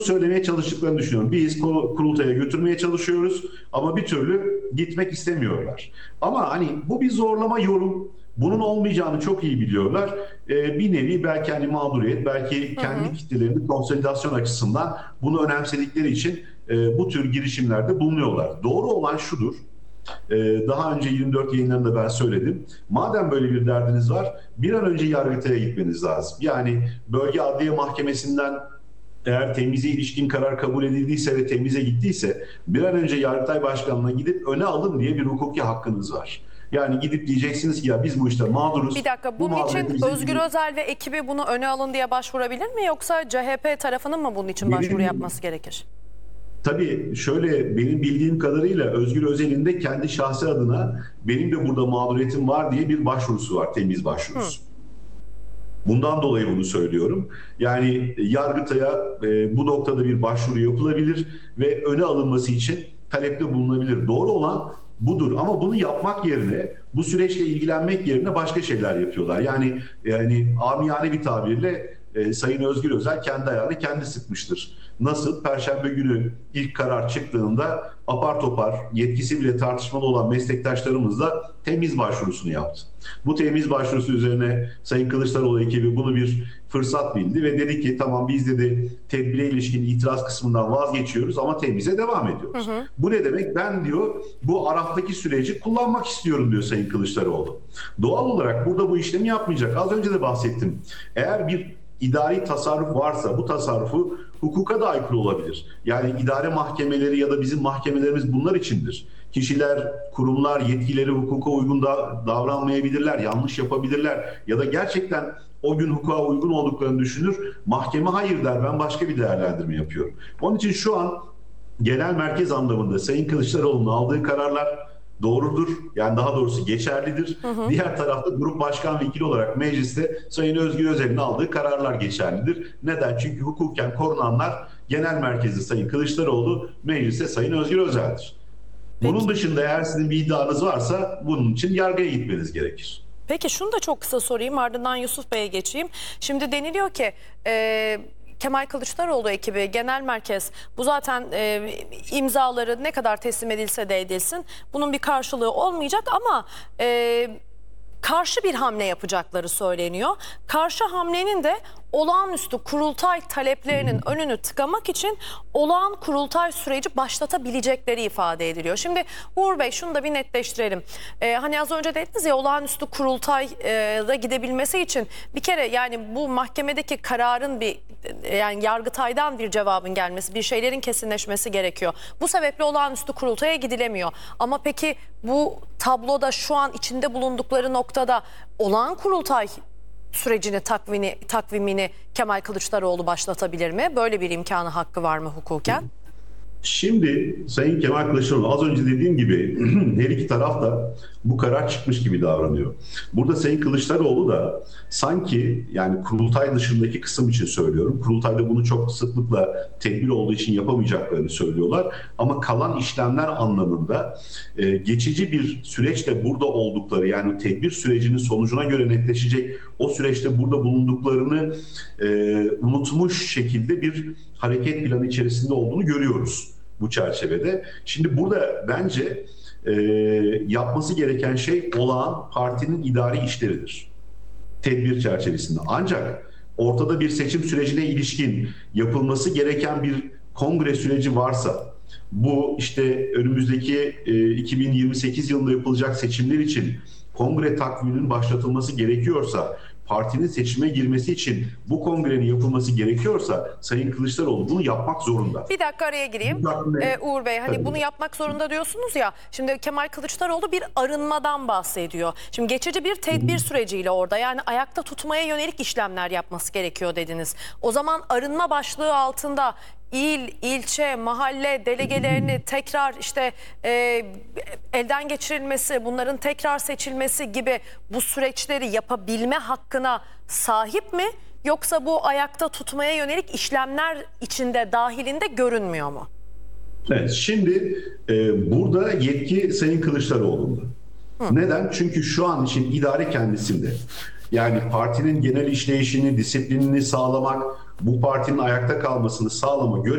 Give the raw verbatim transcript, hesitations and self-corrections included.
söylemeye çalıştıklarını düşünüyorum. Biz kurultaya götürmeye çalışıyoruz ama bir türlü gitmek istemiyorlar. Ama hani bu bir zorlama yorum. Bunun olmayacağını çok iyi biliyorlar. Ee, bir nevi belki hani mağduriyet, belki kendi hı hı. kitlelerinin konsolidasyon açısından bunu önemsedikleri için e, bu tür girişimlerde bulunuyorlar. Doğru olan şudur. Daha önce yirmi dört yayınlarında ben söyledim. Madem böyle bir derdiniz var, bir an önce Yargıtay'a gitmeniz lazım. Yani Bölge Adliye Mahkemesi'nden eğer temize ilişkin karar kabul edildiyse ve temize gittiyse bir an önce Yargıtay Başkanlığı'na gidip öne alın diye bir hukuki hakkınız var. Yani gidip diyeceksiniz ki ya biz bu işte mağduruz. Bir dakika, bunun bu için Özgür Özel ve ekibi bunu öne alın diye başvurabilir mi, yoksa C H P tarafının mı bunun için başvuru benim, yapması gerekir? Tabii şöyle, benim bildiğim kadarıyla Özgür Özel'in de kendi şahsi adına benim de burada mağduriyetim var diye bir başvurusu var, temiz başvurusu. Hı. Bundan dolayı bunu söylüyorum. Yani Yargıtay'a e, bu noktada bir başvuru yapılabilir ve öne alınması için talepte bulunabilir. Doğru olan budur ama bunu yapmak yerine, bu süreçle ilgilenmek yerine başka şeyler yapıyorlar. Yani yani amiyane bir tabirle e, Sayın Özgür Özel kendi ayağını kendi sıkmıştır. Nasıl? Perşembe günü ilk karar çıktığında apar topar, yetkisi bile tartışmalı olan meslektaşlarımızla temiz başvurusunu yaptı. Bu temiz başvurusu üzerine Sayın Kılıçdaroğlu ekibi bunu bir fırsat bildi ve dedi ki tamam biz dedi tedbire ilişkin itiraz kısmından vazgeçiyoruz ama temize devam ediyoruz. Hı hı. Bu ne demek? Ben diyor bu Araf'taki süreci kullanmak istiyorum diyor Sayın Kılıçdaroğlu. Doğal olarak burada bu işlemi yapmayacak. Az önce de bahsettim. Eğer bir idari tasarruf varsa bu tasarrufu hukuka da aykırı olabilir. Yani idare mahkemeleri ya da bizim mahkemelerimiz bunlar içindir. Kişiler, kurumlar, yetkileri hukuka uygun da davranmayabilirler, yanlış yapabilirler ya da gerçekten o gün hukuka uygun olduklarını düşünür. Mahkeme hayır der, ben başka bir değerlendirme yapıyorum. Onun için şu an genel merkez anlamında Sayın Kılıçdaroğlu'nun aldığı kararlar doğrudur. Yani daha doğrusu geçerlidir. Hı hı. Diğer tarafta grup başkan vekili olarak mecliste Sayın Özgür Özel'in aldığı kararlar geçerlidir. Neden? Çünkü hukuken korunanlar genel merkezi Sayın Kılıçdaroğlu, mecliste Sayın Özgür Özel'dir. Bunun Peki. dışında eğer sizin bir iddianız varsa bunun için yargıya gitmeniz gerekir. Peki şunu da çok kısa sorayım, ardından Yusuf Bey'e geçeyim. Şimdi deniliyor ki E... Kemal Kılıçdaroğlu ekibi, genel merkez bu zaten e, imzaları ne kadar teslim edilse de edilsin bunun bir karşılığı olmayacak ama e, karşı bir hamle yapacakları söyleniyor. Karşı hamlenin de olağanüstü kurultay taleplerinin önünü tıkamak için olağan kurultay süreci başlatabilecekleri ifade ediliyor. Şimdi Uğur Bey şunu da bir netleştirelim. Ee, hani az önce dediniz ya, olağanüstü kurultayda gidebilmesi için bir kere yani bu mahkemedeki kararın bir yani Yargıtay'dan bir cevabın gelmesi, bir şeylerin kesinleşmesi gerekiyor. Bu sebeple olağanüstü kurultaya gidilemiyor. Ama peki bu tabloda şu an içinde bulundukları noktada olağan kurultay sürecini, takvini, takvimini Kemal Kılıçdaroğlu başlatabilir mi? Böyle bir imkanı, hakkı var mı hukuken? Şimdi Sayın Kemal Kılıçdaroğlu, az önce dediğim gibi her iki taraf da bu karar çıkmış gibi davranıyor. Burada Sayın Kılıçdaroğlu da sanki, yani kurultay dışındaki kısım için söylüyorum, kurultayda bunu çok sıklıkla tedbir olduğu için yapamayacaklarını söylüyorlar. Ama kalan işlemler anlamında e, geçici bir süreçte burada oldukları, yani tedbir sürecinin sonucuna göre netleşecek o süreçte burada bulunduklarını e, unutmuş şekilde bir hareket planı içerisinde olduğunu görüyoruz bu çerçevede. Şimdi burada bence e, yapması gereken şey olağan partinin idari işleridir. Tedbir çerçevesinde. Ancak ortada bir seçim sürecine ilişkin yapılması gereken bir kongre süreci varsa, bu işte önümüzdeki e, iki bin yirmi sekiz yılında yapılacak seçimler için kongre takviminin başlatılması gerekiyorsa, partinin seçime girmesi için bu kongrenin yapılması gerekiyorsa Sayın Kılıçdaroğlu bunu yapmak zorunda. Bir dakika araya gireyim. Ee, Uğur Bey, hani Tabii. bunu yapmak zorunda diyorsunuz ya. Şimdi Kemal Kılıçdaroğlu bir arınmadan bahsediyor. Şimdi geçici bir tedbir süreciyle orada, yani ayakta tutmaya yönelik işlemler yapması gerekiyor dediniz. O zaman arınma başlığı altında il, ilçe, mahalle delegelerini tekrar işte e, elden geçirilmesi, bunların tekrar seçilmesi gibi bu süreçleri yapabilme hakkına sahip mi? Yoksa bu ayakta tutmaya yönelik işlemler içinde, dahilinde görünmüyor mu? Evet, şimdi e, burada yetki Sayın Kılıçdaroğlu'nda. Hı. Neden? Çünkü şu an için idare kendisinde. Yani partinin genel işleyişini, disiplinini sağlamak, bu partinin ayakta kalmasını sağlama göre